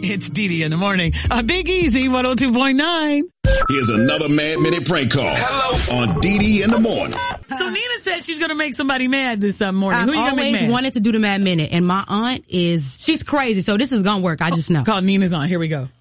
It's Dee in the morning. A Big Easy 102.9. Here's another Mad Minute prank call. Hello. On Dee in the morning. So Nina said she's going to make somebody mad this morning. Who you going to make mad? I always wanted to do the Mad Minute, and my aunt she's crazy, so this is going to work. I just know. Call Nina's aunt. Here we go.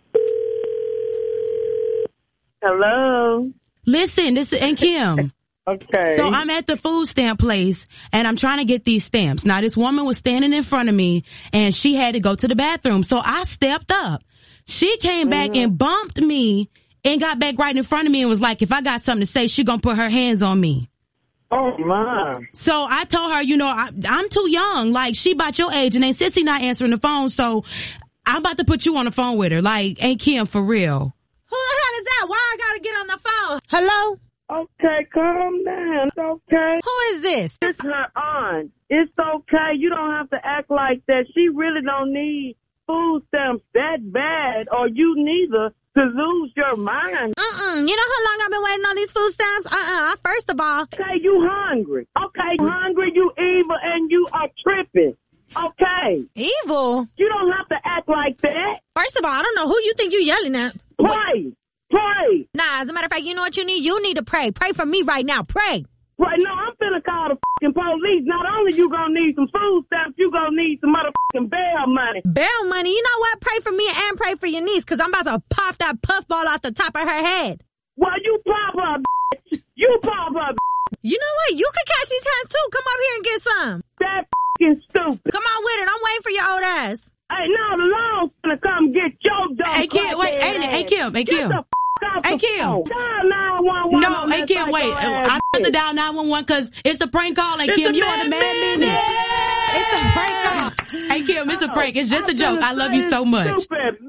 Hello. Listen, this is Aunt Kim. Okay. So I'm at the food stamp place, and I'm trying to get these stamps. Now, this woman was standing in front of me, and she had to go to the bathroom. So I stepped up. She came back and bumped me and got back right in front of me and was like, if I got something to say, she gonna put her hands on me. Oh, my. So I told her, I'm too young. Like, she about your age, and then Sissy not answering the phone, so I'm about to put you on the phone with her. Like, Aunt Kim, for real. Who the hell is that? Why I gotta get on the phone? Hello? Okay, calm down. It's okay. Who is this? It's her aunt. It's okay. You don't have to act like that. She really don't need food stamps that bad, or you neither, to lose your mind. You know how long I've been waiting on these food stamps? First of all. Okay, you hungry. Okay, you hungry, you evil, and you are tripping. Okay. Evil? You don't have to act like that. First of all, I don't know who you think you're yelling at. Pray. Pray. Nah, as a matter of fact, you know what you need? You need to pray. Pray for me right now. Pray. Right now, I'm finna call the fucking police. Not only you gonna need some food stamps, you gonna need some motherfucking bail money. Bail money? You know what? Pray for me and pray for your niece, because I'm about to pop that puffball out the top of her head. Well, you pop her, bitch. You pop her, bitch. You know what? You can catch these hands, too. Come up here and get some. That fucking stupid. Come on with it. I'm waiting for your old ass. Hey, now the law's gonna come get your dog. Hey, Kim, wait, Hey, Kim. Get the f*** off Hey, the Kim. phone. Dial 911. No, Hey, Kim, wait. I have to dial 911 because it's a prank call. Hey, Kim, you on the Mad Minute. It's a prank call. Hey, Kim, it's a prank. It's just a joke. I love you so much. Stupid,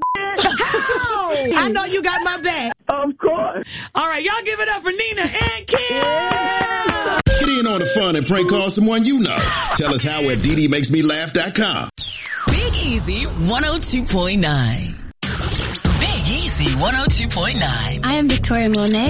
I know you got my back. Of course. All right, y'all give it up for Nina and Kim. Yeah. Get in on the fun and prank call someone you know. Tell us how at DDMakesMeLaugh.com. Big Easy 102.9. Big Easy 102.9. I am Victoria Monet.